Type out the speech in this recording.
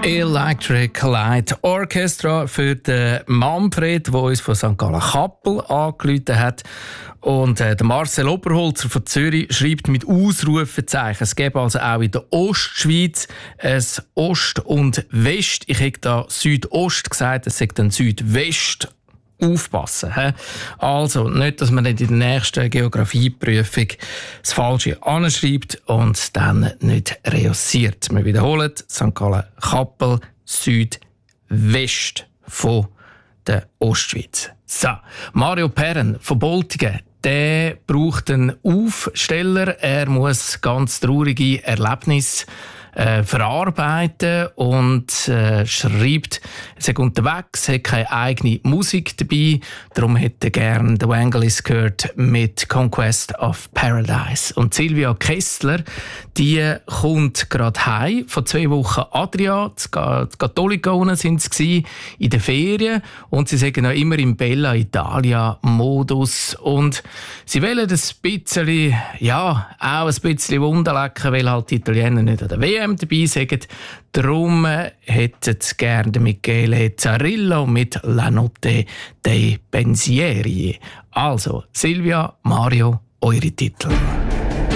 Electric Light Orchestra für den Manfred, der uns von St. Gallen Kappel angerufen hat. Und der Marcel Oberholzer von Zürich schreibt mit Ausrufezeichen. Es gäbe also auch in der Ostschweiz ein Ost und West. Ich hätte da Südost gesagt, es sagt dann Südwest. Aufpassen. He? Also, nicht, dass man nicht in der nächsten Geografieprüfung das Falsche anschreibt und dann nicht reussiert. Wir wiederholen: St. Gallen Kappel, Südwest von der Ostschweiz. So, Mario Perren von Boltingen, der braucht einen Aufsteller. Er muss ganz traurige Erlebnisse verarbeiten und schreibt, er sei unterwegs, hat keine eigene Musik dabei, darum hätte er gerne The Vangelis gehört mit Conquest of Paradise. Und Silvia Kessler, die kommt gerade heim von 2 Wochen Adria, die Katholika sind sie in den Ferien und sie sagen noch immer im Bella Italia Modus und sie wollen ein bisschen, ja, auch ein bisschen Wunderlecken, weil halt die Italiener nicht an der WM dabei sind. Darum hätten sie gerne Michele Zarillo mit La Notte dei Pensieri. Also, Silvia, Mario, eure Titel.